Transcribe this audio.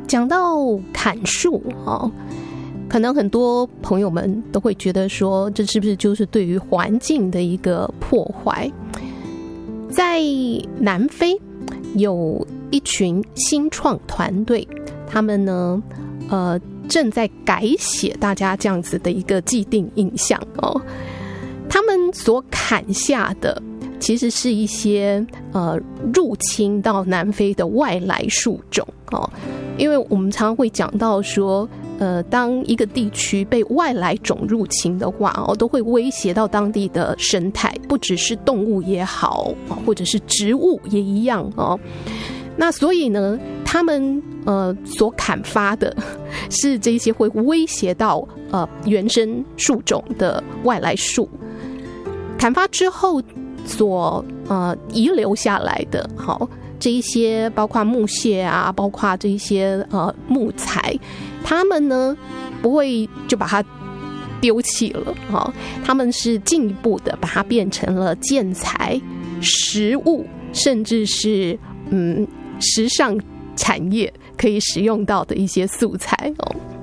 讲到砍树可能很多朋友们都会觉得说，这是不是就是对于环境的一个破坏？在南非有一群新创团队，他们呢正在改写大家这样子的一个既定印象他们所砍下的其实是一些入侵到南非的外来树种因为我们常常会讲到说当一个地区被外来种入侵的话都会威胁到当地的生态，不只是动物也好或者是植物也一样那所以呢他们所砍伐的是这些会威胁到原生树种的外来树，砍伐之后所遗留下来的这一些包括木屑啊，包括这一些木材，他们呢不会就把它丢弃了他们是进一步的把它变成了建材、食物，甚至是时尚产业可以使用到的一些素材